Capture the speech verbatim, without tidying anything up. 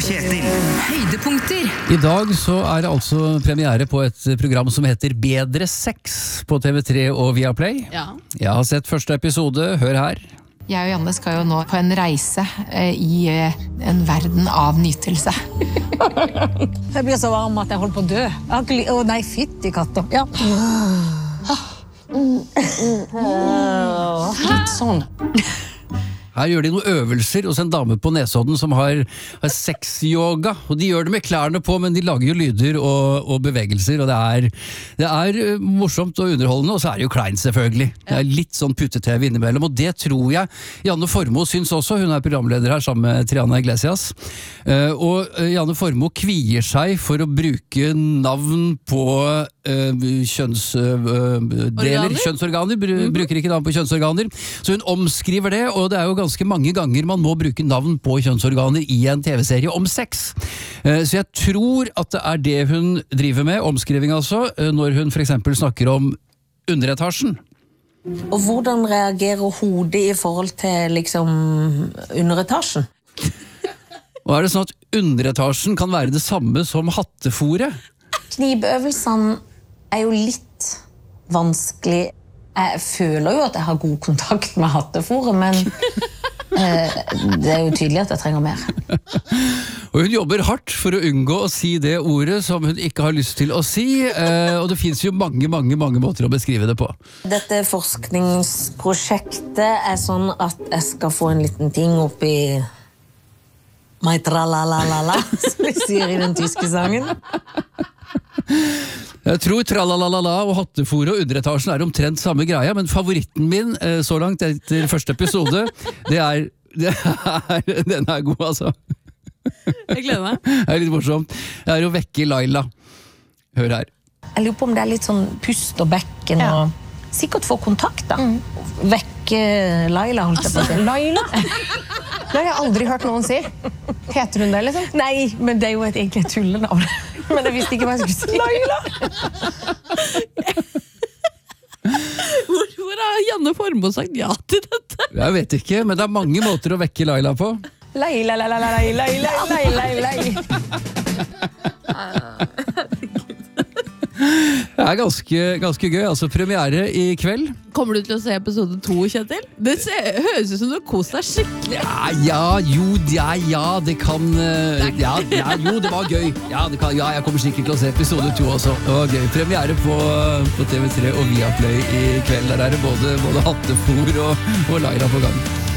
Kjetil. Høydepunkter. I dag så er det altså premiere på et program som heter Bedre sex på T V tre og Viaplay. Ja. Jeg har sett første episode, hør her. Jeg og Janne skal jo nå på en reise eh, i eh, en verden av nytelse. Jeg blir så varm at jeg holder på å dø. Jeg har ikke li- Å nei, fytti katter. Ja. Litt sånn. Her gjør de noen øvelser hos en dame på Nesodden som har, har sex-yoga, og de gjør det med klærne på, men de lager jo lyder og, og bevegelser, og det er, det er morsomt og underholdende, og så er det jo kleint selvfølgelig. Det er litt sånn putte-tv innimellom, og det tror jeg Janne Formoe syns også, hun er programleder her sammen med Triana Iglesias, uh, og Janne Formoe kvier seg for å bruke navn på uh, kjønnsdeler, uh, kjønnsorganer, br bruker ikke navn på kjønnsorganer, så hun omskriver det, og det er jo ganske mange ganger man må bruke navn på kjønnsorganer i en tv-serie om sex. Så jeg tror at det er det hun driver med, omskriving altså, når hun for eksempel snakker om underetasjen. Og hvordan reagerer hodet i forhold til liksom underetasjen? Og er det sånn at underetasjen kan være det samme som hattefore? Knibøvelsene er jo litt vanskelig. Jeg føler jo at jeg har god kontakt med hattefore, men eh, det er jo tydelig at jeg trenger mer. Og hun jobber hardt for å unngå å si det ordet som hun ikke har lyst til å si, eh, og det finnes jo mange, mange, mange måter å beskrive det på. Dette forskningsprosjektet er sånn at jeg skal få en liten ting opp i mai tralalala, som vi sier i den tyske sangen. Jeg tror tralalala og hattefore og underetasjen er omtrent samme greia, men favoritten min eh, så langt etter første episode, det er, det er den er god altså. Jeg gleder meg. Det er litt morsomt. Det er å vekke Laila. Hør her. Jeg lurer på om det er litt sånn pust og bekken, Ja. og sikkert få kontakt da. Vekke Laila, holdt jeg på å si. Laila? Det har jeg aldri hørt noen si. Heter hun det, liksom? Nei, men det er jo et egentlig tullenavn. Men jeg visste ikke hva jeg skulle si. Laila! Hvor, hvor har Janne Formoe sagt ja til dette? Jeg vet ikke, men det er mange måter å vekke Laila på. Laila, Laila, Laila, Laila, Laila, Laila. Det er ganske, ganske gøy, altså premiere i kveld. Kommer du til å se episode to, Kjetil? Det ser, høres ut som du koser deg skikkelig. Ja, ja, jo, ja, ja, det kan uh, ja, ja, jo, det var gøy. Ja, det kan, ja, jeg kommer sikkert til å se episode to også. Det var gøy. Premiere på, på T V tre og Viaplay i kveld. Der er det både, både hattefôr og, og Laila på gang.